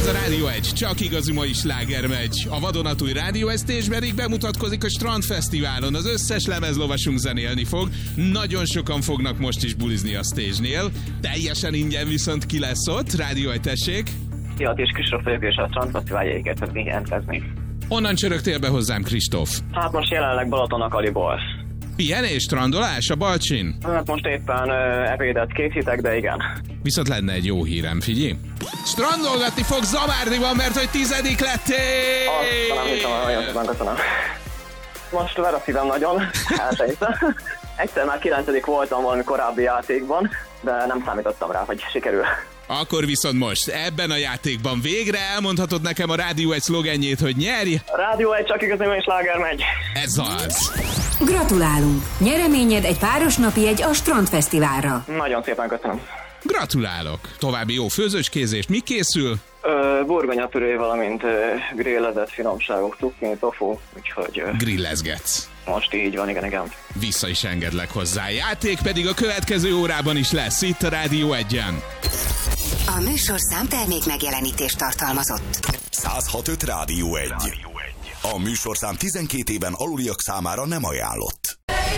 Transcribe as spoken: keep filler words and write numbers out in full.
a Rádió egy, csak igazi mai sláger megy. A vadonatúj Rádió egy Stage pedig bemutatkozik a Strandfesztiválon. Az összes lemezlovasunk zenélni fog. Nagyon sokan fognak most is bulizni a stage-nél. Teljesen ingyen viszont ki lesz ott. Rádió egy, tessék. Fiat és Kristóf vagyok, és a Strandfesztivál jegyeket tudni jelentkezni. Honnan csörögtél be hozzám, Kristóf? Hát most jelenleg Balaton a Kaliból. Pihenés, strandolás a Balcsin? Hát most éppen uh, ebédet készítek, de igen. Viszont lenne egy jó hírem, figyelj. Strandolgatni fog Zamárdiban, mert hogy tizedik lettél! Azt nem hiszem, hogy nagyon szépen köszönöm. Most ver a szívem nagyon, eltejtem. Egyszer már kilencedik voltam valami korábbi játékban, de nem számítottam rá, hogy sikerül. Akkor viszont most, ebben a játékban végre elmondhatod nekem a Rádió egy szlogenjét, hogy nyerj! A Rádió egy, csak igazi mai sláger megy. Ez az! Gratulálunk! Nyereményed egy páros napi jegy a Strandfesztiválra. Nagyon szépen köszönöm. Gratulálok! További jó főzőskézést, mi készül? Ö, burgonyapüré, valamint ö, grillezett finomságok, cukkini, tofu, úgyhogy... Ö, Grillezgetsz. most így van, igen, igen. Vissza is engedlek hozzá. Játék pedig a következő órában is lesz, itt a Rádió egyen. A műsorszám termék megjelenítést tartalmazott. száz hat öt Rádió egy. A műsorszám tizenkét éven aluliak számára nem ajánlott.